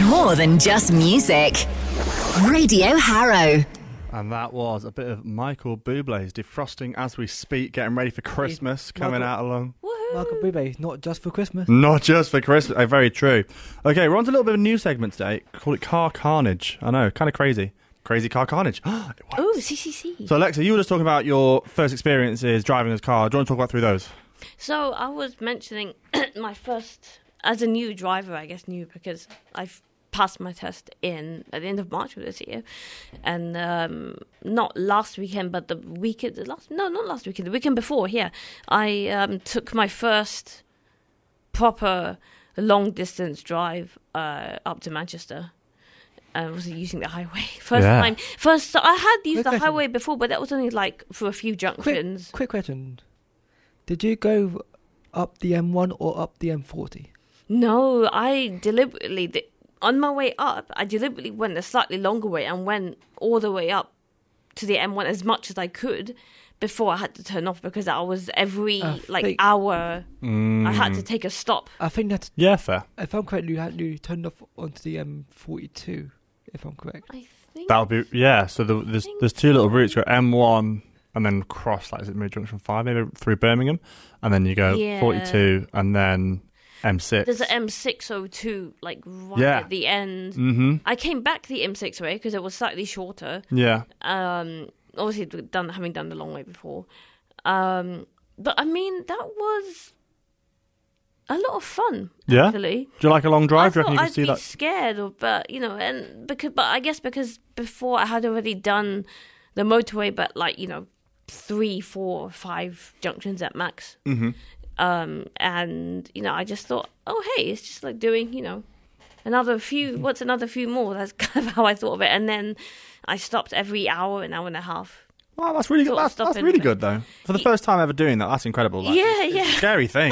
More than just music. Radio Harrow. And that was a bit of Michael Bublé's defrosting as we speak, getting ready for Christmas, coming out along. Michael Bublé, not just for Christmas. Not just for Christmas. Very true. Okay, we're on to a little bit of a new segment today. Call it Car Carnage. I know, kind of crazy. Crazy car carnage. Oh, CCC. So, Alexa, you were just talking about your first experiences driving a car. Do you want to talk about through those? So I was mentioning my first, as a new driver, I guess new because I've passed my test at the end of March of this year, and not last weekend, but the weekend, not last weekend, the weekend before. Yeah, I took my first proper long distance drive up to Manchester. I was using the highway first. So I had used the highway before, but that was only like for a few junctions. Quick question: did you go up the M1 or up the M40? No, I deliberately on my way up. I deliberately went a slightly longer way and went all the way up to the M1 as much as I could before I had to turn off, because I was every hour. I had to take a stop. I think that's fair. If I'm correct, you turned off onto the M42. If I'm correct, I think that would be So there's two little routes. You got M1 and then cross, like, is it Mid Junction 5, maybe through Birmingham, and then you go 42 and then M6. There's an M602 like at the end. Mm-hmm. I came back the M6 way because it was slightly shorter. Yeah. Obviously having done the long way before. But I mean, that was a lot of fun. Yeah. Actually. Do you like a long drive? I Do you reckon you thought can see I'd be that? scared, but I guess because before I had already done the motorway, but 3, 4, 5 junctions at max. Mm-hmm. And I just thought, oh hey, it's just like doing another few. What's another few more? That's kind of how I thought of it. And then I stopped every hour and a half. Wow, that's really good. That's really good, though. For the first time ever doing that, that's incredible. It's a scary thing.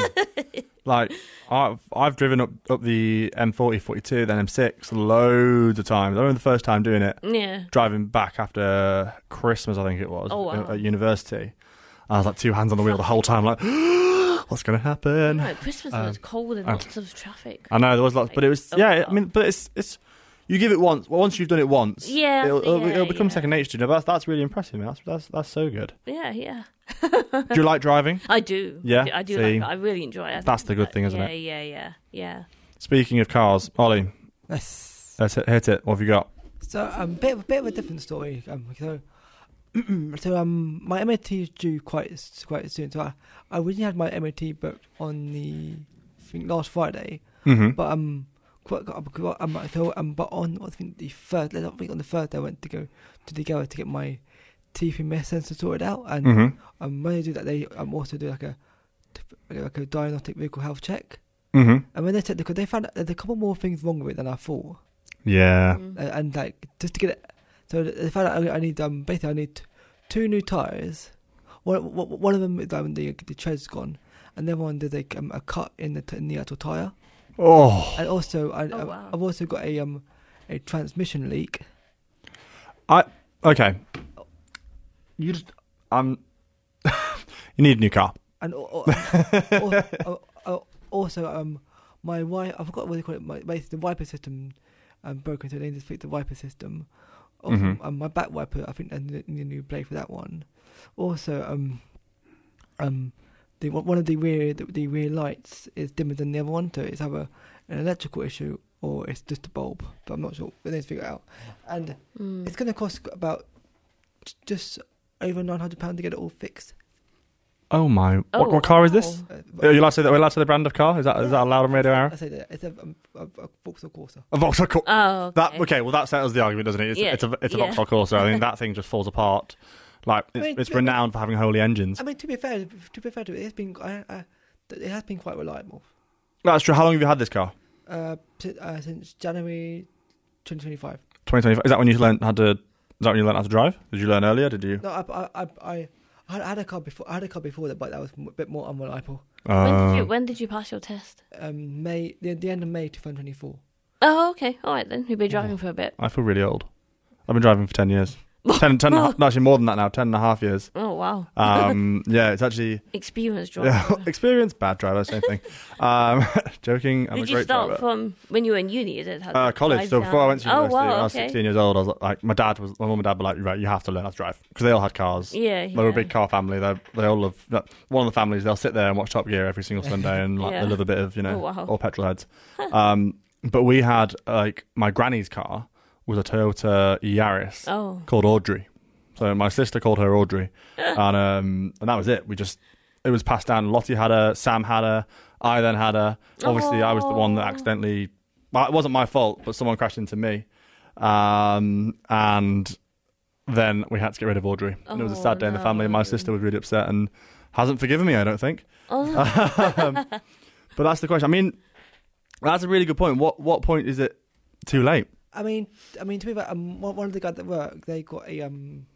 I've driven up the M40, 42, then M6 loads of times. I remember the first time doing it. Yeah. Driving back after Christmas, I think it was. Oh, wow. At university. I was like 2 hands on the wheel the whole time, like, what's going to happen? No, Christmas was cold and lots of traffic. I know there was lots, but it was but it's you give it once. Well, once you've done it once, it'll become second nature. That's really impressive, man. That's so good. Yeah. Do you like driving? I do. Yeah, I do. I really enjoy it. That's the good thing, isn't it? Yeah. Speaking of cars, Ollie, yes. Let's hit it. What have you got? So bit of a different story. My MOT is due quite soon. So I originally had my MOT booked on last Friday. Mm-hmm. But but on the Thursday I went to go to the garage to get my TPMS sensor sorted out, and when they do that, they also do like a diagnostic vehicle health check. Mm-hmm. And when they checked, because they found out there's a couple more things wrong with it than I thought. Yeah. And just to get it, so they found out I need basically I need 2 new tyres. One of them is the tread's gone, and the other one there's a cut in the actual tyre. Oh. And also, wow. I've also got a transmission leak. Okay. You just you need a new car. And also, my wife, I forgot what they call it. The wiper system broken, so they need to fix the wiper system. Also, my back wiper, I think I need a new blade for that one. Also, one of the rear lights is dimmer than the other one, so it's either an electrical issue or it's just a bulb. But I'm not sure. We need to figure it out. And it's going to cost about just over £900 to get it all fixed. Oh my! What car is this? Are you allowed to say that? We're allowed to say the brand of car? Is that allowed on Radio Arrow? I say that it's a Vauxhall Corsa. A Vauxhall Corsa. Oh, okay. Well, that settles the argument, doesn't it? It's a Vauxhall Corsa. I mean, that thing just falls apart. Like it's renowned for having holy engines. I mean, to be fair to it, it has been quite reliable. That's true. How long have you had this car? Since January 2025. 2025. Is that when you learned how to? Is that when you learned how to drive? Did you learn earlier? Did you? No, I had a car before. I had a car before that, but that was a bit more unreliable. When did you pass your test? The end of May 2024. Oh, okay. All right then. You've been driving for a bit. I feel really old. I've been driving for 10 years. Actually more than that now, 10.5 years. Oh, wow. Yeah, it's actually... Experienced driver. Experience, bad driver, same thing. Joking, I'm a great driver. Did you start from when you were in uni? Is it college. So before I went to university, wow, when I was 16 years old, I was like, my mum and dad were like, right, you have to learn how to drive. Because they all had cars. Yeah. They were a big car family. They all love... One of the families, they'll sit there and watch Top Gear every single Sunday and they love a bit of, all petrol heads. But we had, my granny's car was a Toyota Yaris called Audrey. So my sister called her Audrey, and that was it. It was passed down. Lottie had her, Sam had her, I then had her. Obviously, I was the one that accidentally. Well, it wasn't my fault, but someone crashed into me, and then we had to get rid of Audrey. And it was a sad day in the family. And my sister was really upset and hasn't forgiven me, I don't think. But that's the question. I mean, that's a really good point. What point is it too late? I mean, to be fair, one of the guys at work, they got a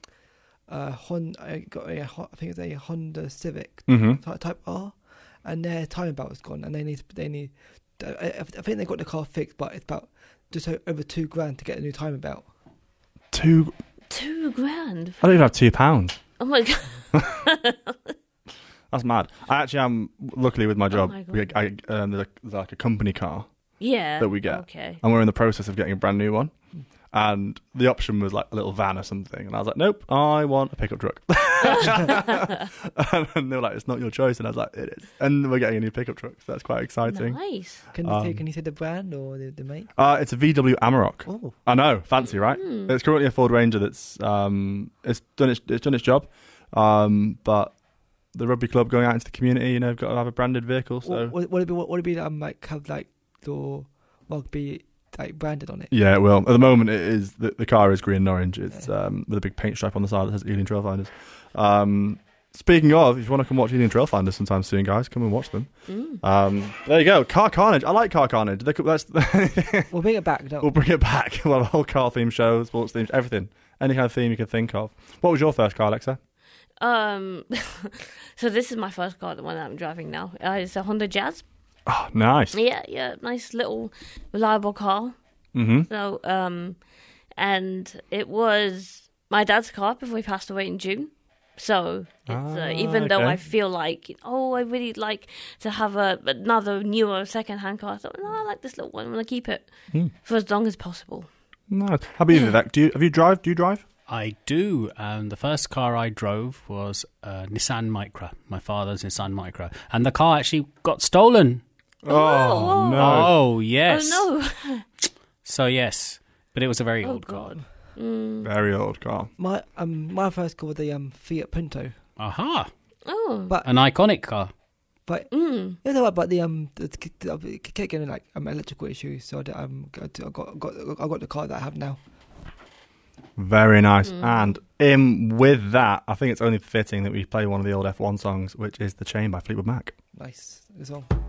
Honda, I think it's a Honda Civic Type R, and their timing belt was gone, and they need. I think they got the car fixed, but it's about just over $2,000 to get a new timing belt. $2,000. $2,000. I don't even have £2. Oh my god. That's mad. I actually am, luckily with my job, there's like a company car that we get. Okay. And we're in the process of getting a brand new one. And the option was like a little van or something. And I was like, nope, I want a pickup truck. And they were like, it's not your choice. And I was like, it is. And we're getting a new pickup truck. So that's quite exciting. Nice. Can you say the brand or the make? It's a VW Amarok. Oh. I know, fancy, right? It's currently a Ford Ranger that's it's done its job. But the rugby club going out into the community, got to have a branded vehicle. So would it be have like your rugby branded on it? Yeah, it will. At the moment, it is the car is green and orange. It's with a big paint stripe on the side that says Ealing Trailfinders. Speaking of, if you want to come watch Ealing Trailfinders sometime soon, guys, come and watch them. There you go. Car Carnage. I like Car Carnage. We'll bring it back. We'll bring it back. We'll have a whole car theme show, sports themes, everything. Any kind of theme you can think of. What was your first car, Alexa? So this is my first car, the one that I'm driving now. It's a Honda Jazz. Oh, nice. Yeah, nice little reliable car. So, and it was my dad's car before he passed away in June. So it's, even though I feel like, I really like to have another newer second-hand car, I thought, no, I like this little one. I'm going to keep it for as long as possible. Nice. How about you, Vivek? Do you drive? I do. The first car I drove was a Nissan Micra, my father's Nissan Micra. And the car actually got stolen. Oh, no. Oh, yes. Oh, no. So, yes. But it was a very old car. Very old car. My first car was a Fiat Punto. Aha. Oh. But an iconic car. But it's alright. But I kept getting electrical issues, so I got the car that I have now. Very nice. And with that, I think it's only fitting that we play one of the old F1 songs, which is The Chain by Fleetwood Mac. Nice. This one.